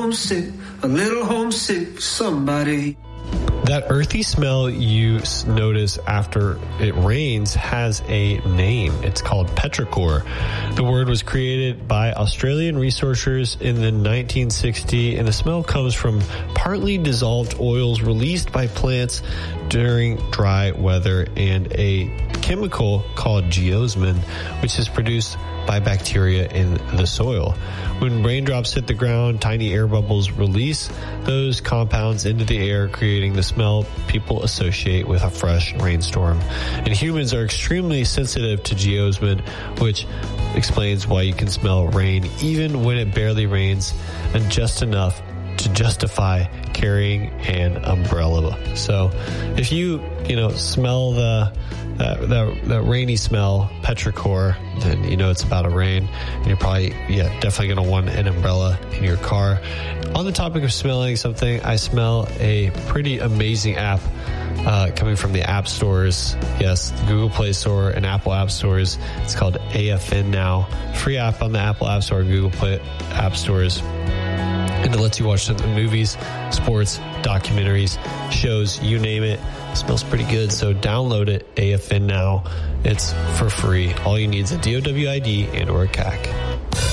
homesick, a little homesick for somebody. That earthy smell you notice after it rains has a name. It's called petrichor. The word was created by Australian researchers in the 1960s, and the smell comes from partly dissolved oils released by plants during dry weather and a chemical called geosmin, which is produced by bacteria in the soil. When raindrops hit the ground, tiny air bubbles release those compounds into the air, creating the smell people associate with a fresh rainstorm. And humans are extremely sensitive to geosmin, which explains why you can smell rain even when it barely rains, and just enough to justify carrying an umbrella. So if you smell that rainy smell, petrichor, then you know it's about to rain, and you're probably definitely going to want an umbrella in your car. On the topic of smelling something, I smell a pretty amazing app coming from the app stores. Yes, the Google Play Store and Apple App Stores. It's called AFN Now. Free app on the Apple App Store and Google Play App Stores. And it lets you watch movies, sports, documentaries, shows, you name it. It smells pretty good, so download it, AFN Now. It's for free. All you need is a DOWID and or a CAC.